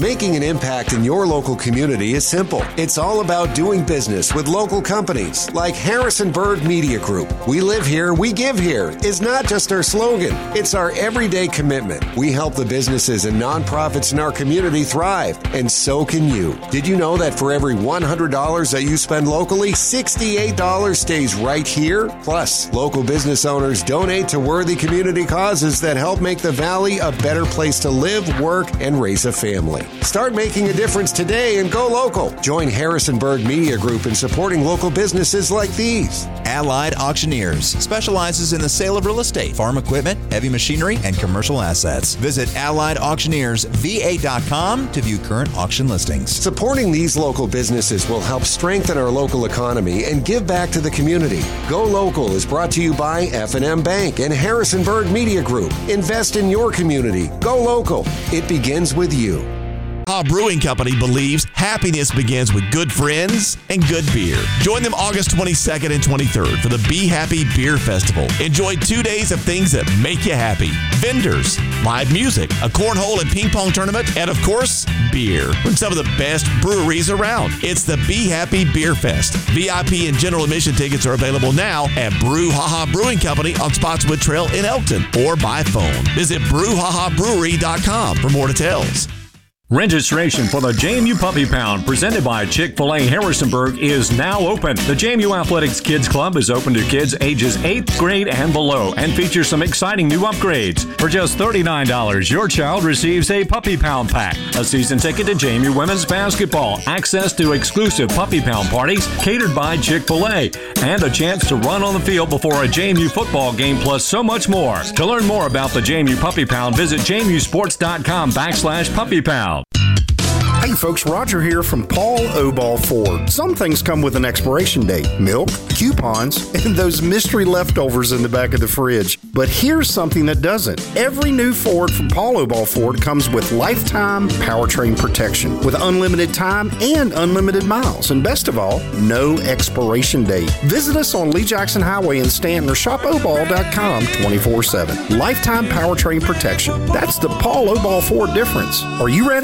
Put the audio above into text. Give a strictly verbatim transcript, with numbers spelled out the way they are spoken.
Making an impact in your local community is simple. It's all about doing business with local companies like Harrisonburg Media Group. We live here, we give here is not just our slogan. It's our everyday commitment. We help the businesses and nonprofits in our community thrive, and so can you. Did you know that for every one hundred dollars that you spend locally, sixty-eight dollars stays right here? Plus, local business owners donate to worthy community causes that help make the Valley a better place to live, work, and raise a family. Start making a difference today and go local. Join Harrisonburg Media Group in supporting local businesses like these. Allied Auctioneers specializes in the sale of real estate, farm equipment, heavy machinery, and commercial assets. Visit allied auctioneers v a dot com to view current auction listings. Supporting these local businesses will help strengthen our local economy and give back to the community. Go Local is brought to you by F and M Bank and Harrisonburg Media Group. Invest in your community. Go local. It begins with you. Baja Brewing Company believes happiness begins with good friends and good beer. Join them August twenty-second and twenty-third for the Be Happy Beer Festival. Enjoy two days of things that make you happy. Vendors, live music, a cornhole and ping pong tournament, and of course, beer from some of the best breweries around. It's the Be Happy Beer Fest. V I P and general admission tickets are available now at Brew Haha Brewing Company on Spotswood Trail in Elkton or by phone. Visit brew haha brewery dot com for more details. Registration for the J M U Puppy Pound presented by Chick-fil-A Harrisonburg is now open. The J M U Athletics Kids Club is open to kids ages eighth grade and below and features some exciting new upgrades. For just thirty-nine dollars, your child receives a Puppy Pound pack, a season ticket to J M U Women's Basketball, access to exclusive Puppy Pound parties catered by Chick-fil-A, and a chance to run on the field before a J M U football game, plus so much more. To learn more about the J M U Puppy Pound, visit j m u sports dot com backslash puppy pound. Hey folks, Roger here from Paul Obal Ford. Some things come with an expiration date. Milk, coupons, and those mystery leftovers in the back of the fridge. But here's something that doesn't. Every new Ford from Paul Obal Ford comes with lifetime powertrain protection with unlimited time and unlimited miles. And best of all, no expiration date. Visit us on Lee Jackson Highway in Stanton or shop obal dot com twenty-four seven. Lifetime powertrain protection. That's the Paul Obal Ford difference. Are you ready?